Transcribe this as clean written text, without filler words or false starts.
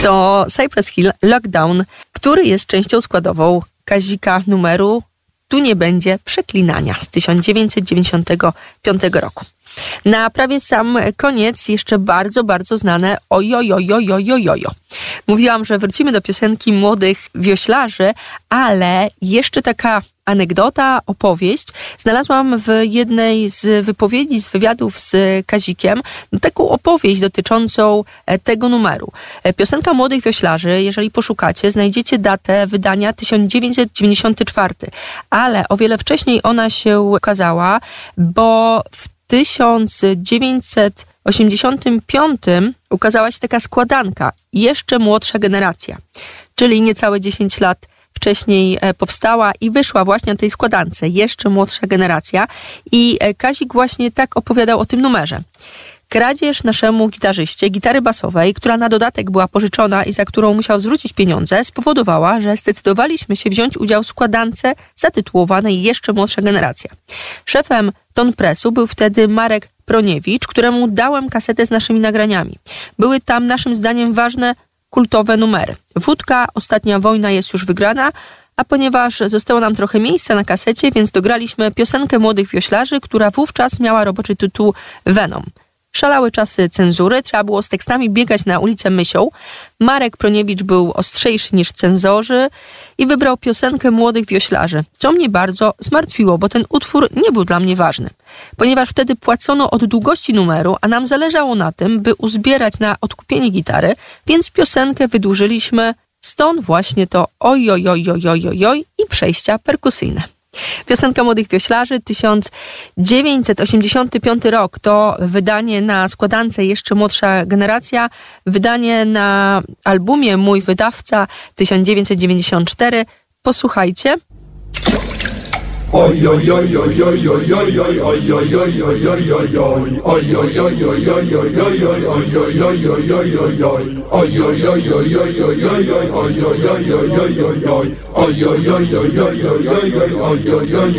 To Cypress Hill Lockdown, który jest częścią składową Kazika numeru Tu nie będzie przeklinania z 1995 roku. Na prawie sam koniec jeszcze bardzo, bardzo znane ojojojojojojojo. Mówiłam, że wrócimy do piosenki młodych wioślarzy, ale jeszcze taka anegdota, opowieść. Znalazłam w jednej z wypowiedzi, z wywiadów z Kazikiem, taką opowieść dotyczącą tego numeru. Piosenka młodych wioślarzy, jeżeli poszukacie, znajdziecie datę wydania 1994, ale o wiele wcześniej ona się ukazała, bo w 1985 ukazała się taka składanka Jeszcze młodsza generacja, czyli niecałe 10 lat wcześniej powstała i wyszła właśnie na tej składance Jeszcze młodsza generacja i Kazik właśnie tak opowiadał o tym numerze. Kradzież naszemu gitarzyście gitary basowej, która na dodatek była pożyczona i za którą musiał zwrócić pieniądze, spowodowała, że zdecydowaliśmy się wziąć udział w składance zatytułowanej Jeszcze młodsza generacja. Szefem Ton Pressu był wtedy Marek Proniewicz, któremu dałem kasetę z naszymi nagraniami. Były tam naszym zdaniem ważne, kultowe numery. Wódka, Ostatnia wojna jest już wygrana, a ponieważ zostało nam trochę miejsca na kasecie, więc dograliśmy piosenkę młodych wioślarzy, która wówczas miała roboczy tytuł Venom. Szalały czasy cenzury, trzeba było z tekstami biegać na ulicę Mysią. Marek Proniewicz był ostrzejszy niż cenzorzy i wybrał piosenkę młodych wioślarzy, co mnie bardzo zmartwiło, bo ten utwór nie był dla mnie ważny. Ponieważ wtedy płacono od długości numeru, a nam zależało na tym, by uzbierać na odkupienie gitary, więc piosenkę wydłużyliśmy, stąd właśnie to ojojojojojojoj i przejścia perkusyjne. Piosenka młodych wioślarzy, 1985 rok, to wydanie na składance Jeszcze młodsza generacja, wydanie na albumie Mój wydawca 1994. Posłuchajcie.